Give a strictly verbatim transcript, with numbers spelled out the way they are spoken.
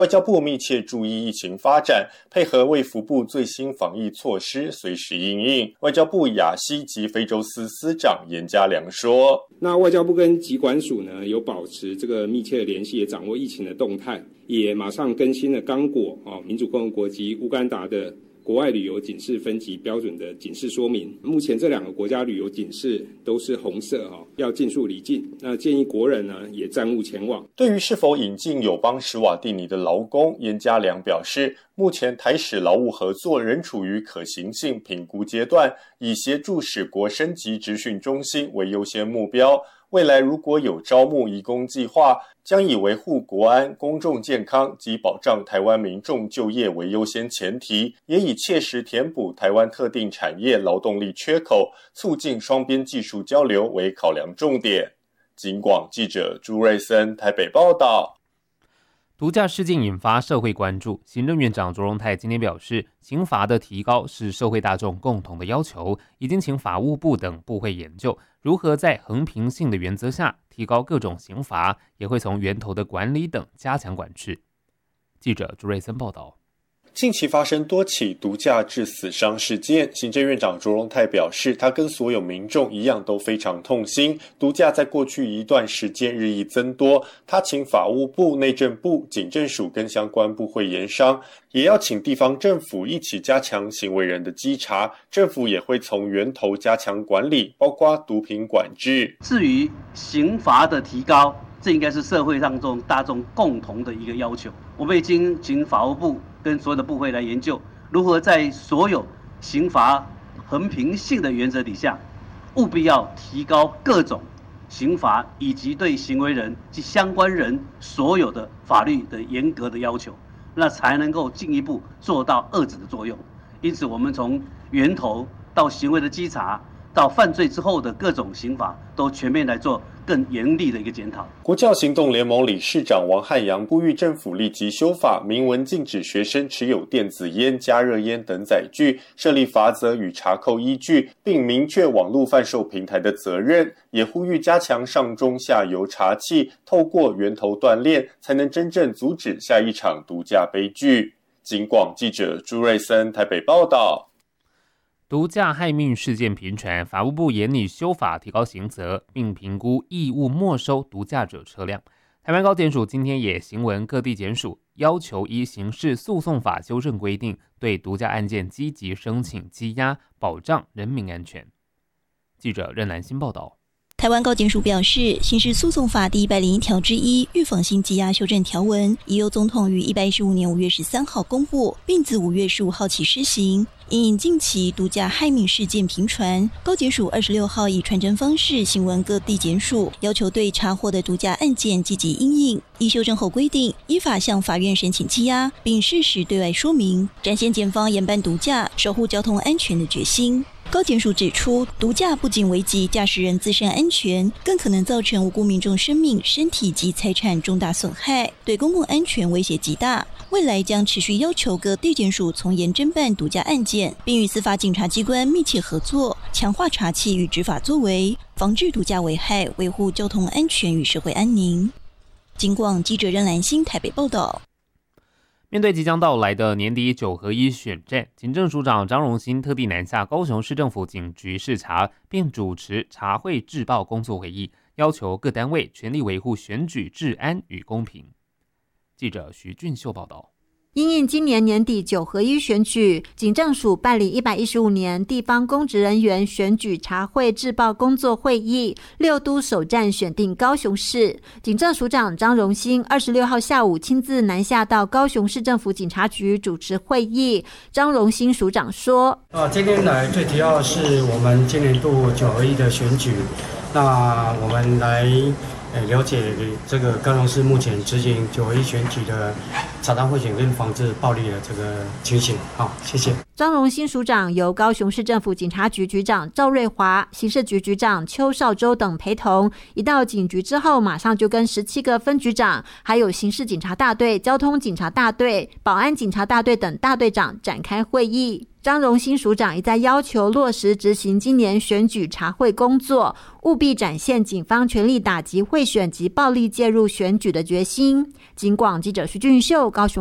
外交部密切注意疫情发展，配合卫福部最新防疫措施，随时因应。外交部亚西及非洲司司长严家良说：“ 那外交部跟疾管署呢，有保持这个密切的联系，也掌握疫情的动态，也马上更新了刚果、哦、民主共和国及乌干达的国外旅游警示分级标准的警示说明。目前这两个国家旅游警示都是红色、哦、要尽速离境。那建议国人呢也暂勿前往。” 对于是否引进友邦史瓦蒂尼的劳工，严家良表示，目前台史劳务合作仍处于可行性评估阶段，以协助史国升级职训中心为优先目标。未来如果有招募移工计划，将以维护国安、公众健康及保障台湾民众就业为优先前提，也以切实填补台湾特定产业劳动力缺口，促进双边技术交流为考量重点。警广记者朱瑞森台北报道。 毒驾事件引发社会关注，行政院长卓荣泰今天表示，刑罚的提高是社会大众共同的要求，已经请法务部等部会研究如何在衡平性的原则下提高各种刑罚，也会从源头的管理等加强管制。记者朱瑞森报道。 近期发生多起毒驾致死伤事件，行政院长卓荣泰表示，他跟所有民众一样都非常痛心。毒驾在过去一段时间日益增多，他请法务部、内政部、警政署跟相关部会研商，也要请地方政府一起加强行为人的稽查，政府也会从源头加强管理，包括毒品管制。 至于刑罚的提高，这应该是社会上中大众共同的一个要求。我们已经请法务部跟所有的部会来研究，如何在所有刑罚衡平性的原则底下，务必要提高各种刑罚以及对行为人及相关人所有的法律的严格的要求，那才能够进一步做到遏制的作用。因此，我们从源头到行为的稽查，到犯罪之后的各种刑罚，都全面来做更严厉的一个检讨。 国教行动联盟理事长王汉阳呼吁政府立即修法，明文禁止学生持有电子烟、加热烟等载具，设立罚则与查扣依据，并明确网络贩售平台的责任。也呼吁加强上中下游查缉，透过源头断链，才能真正阻止下一场毒驾悲剧。警广记者朱瑞森台北报道。 毒驾害命事件频传，法务部研拟修法提高刑责，并评估义务没收毒驾者车辆。台湾高检署今天也行文各地检署，要求依刑事诉讼法修正规定，对毒驾案件积极申请羁押，保障人民安全。记者任兰欣报道。 台湾高检署表示，刑事诉讼法第一百零一条之一预防性羁押修正条文，已由总统于一百一十五年五月十三号公布，并自五月十五号起施行。因应近期毒驾害命事件频传，高检署二十六号以传真方式行文各地检署，要求对查获的毒驾案件积极因应。依修正后规定，依法向法院申请羁押，并适时对外说明，展现检方严办毒驾、守护交通安全的决心。高检署指出，毒驾不仅危及驾驶人自身安全，更可能造成无辜民众生命、身体及财产重大损害，对公共安全威胁极大。未来将持续要求各地检署从严侦办毒驾案件，并与司法警察机关密切合作，强化查缉与执法作为，防治毒驾危害，维护交通安全与社会安宁。警广记者任兰欣台北报道。 面对即将到来的年底九合一选战，警政署长张荣兴特地南下高雄市政府警局视察，并主持查会制报工作会议，要求各单位全力维护选举治安与公平。记者徐俊秀报道。 因应今年年底九合一选举，警政署办理一百一十五年地方公职人员选举查会制报工作会议，六都首站选定高雄市。警政署长张荣兴二十六号下午亲自南下到高雄市政府警察局主持会议。张荣兴署长说： 啊，今天来最主要是我们今年度九合一的选举，那我们来了解这个高雄市目前执行九合一选举的查赃贿选跟防治暴力的这个情形。好，谢谢。 张荣兴署长由高雄市政府警察局局长赵瑞华、刑事局局长邱少洲等陪同，一到警局之后，马上就跟十七个分局长，还有刑事警察大队、交通警察大队、保安警察大队等大队长展开会议。张荣兴署长一再要求落实执行今年选举查会工作，务必展现警方全力打击贿选及暴力介入选举的决心。警广记者徐俊秀高雄